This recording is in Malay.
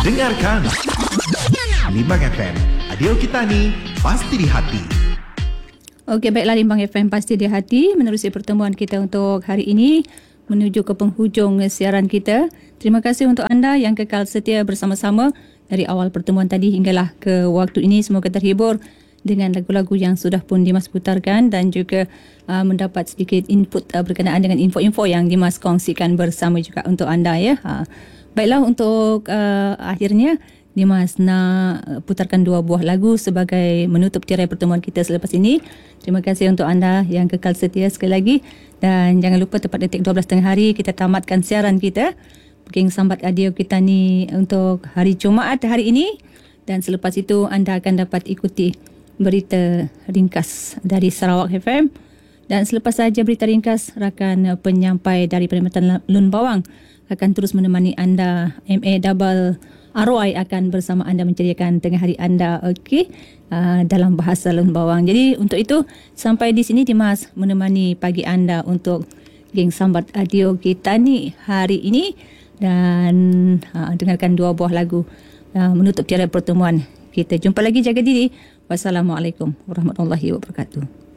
Dengarkan Limbang FM, radio kita ni pasti di hati. Okey, baiklah Limbang FM pasti di hati. Menerusi pertemuan kita untuk hari ini menuju ke penghujung siaran kita. Terima kasih untuk anda yang kekal setia bersama-sama dari awal pertemuan tadi hinggalah ke waktu ini. Semoga terhibur dengan lagu-lagu yang sudah pun Dimas putarkan dan juga mendapat sedikit input berkenaan dengan info-info yang Dimas kongsikan bersama juga untuk anda ya. Baiklah, untuk akhirnya Dimas nak putarkan 2 buah lagu sebagai menutup tirai pertemuan kita selepas ini. Terima kasih untuk anda yang kekal setia sekali lagi. Dan jangan lupa tepat detik 12 tengah hari kita tamatkan siaran kita. Geng Sambat Radio kita ni untuk hari Jumaat hari ini. Dan selepas itu anda akan dapat ikuti berita ringkas dari Sarawak FM. Dan selepas saja berita ringkas, rakan penyampai dari Perkhidmatan Lun Bawang akan terus menemani anda. MA Double ROI akan bersama anda menceriakan tengah hari anda, okey, dalam bahasa Lun Bawang. Jadi untuk itu sampai di sini Dimas menemani pagi anda untuk Geng Sambat Radio kita ni hari ini. Dan dengarkan 2 buah lagu menutup tirai pertemuan kita. Jumpa lagi, jaga diri. Wassalamualaikum warahmatullahi wabarakatuh.